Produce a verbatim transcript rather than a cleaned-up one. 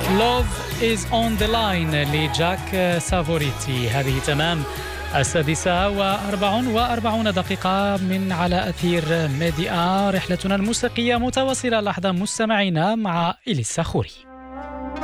Love is on the line لجاك سافوريتي. هذه تمام السادسة وأربع وأربعون دقيقة من على أثير ميديا. رحلتنا الموسيقية متواصلة لحظة مستمعينا مع إليسا خوري.